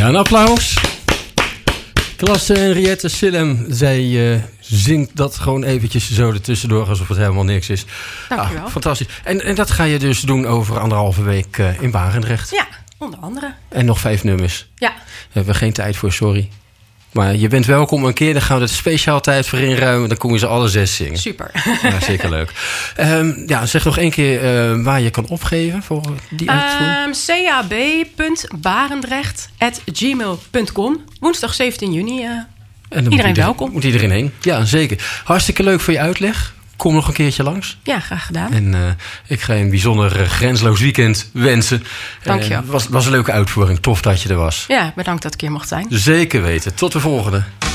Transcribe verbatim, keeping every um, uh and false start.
Ja, een applaus. Klasse Henriette Sillem, zij uh, zingt dat gewoon eventjes zo ertussendoor alsof het helemaal niks is. Dankjewel. Ah, fantastisch. En, en dat ga je dus doen over anderhalve week uh, in Barendrecht. Ja, onder andere. En nog vijf nummers. Ja. Daar hebben we geen tijd voor, sorry. Maar je bent welkom een keer, dan gaan we er speciaal tijd voor inruimen. Dan kom je ze alle zes zingen. Super. Ja, zeker leuk. Um, ja, zeg nog één keer uh, waar je kan opgeven voor die uitvoering. Um, c a b punt barendrecht at gmail punt com. Woensdag zeventien juni. Uh, En dan iedereen moet welkom. Moet iedereen heen. Ja, zeker. Hartstikke leuk voor je uitleg. Kom nog een keertje langs. Ja, graag gedaan. En uh, ik ga je een bijzonder uh, grensloos weekend wensen. Dank je wel. Het uh, was, was een leuke uitvoering. Tof dat je er was. Ja, bedankt dat ik hier mocht zijn. Zeker weten. Tot de volgende.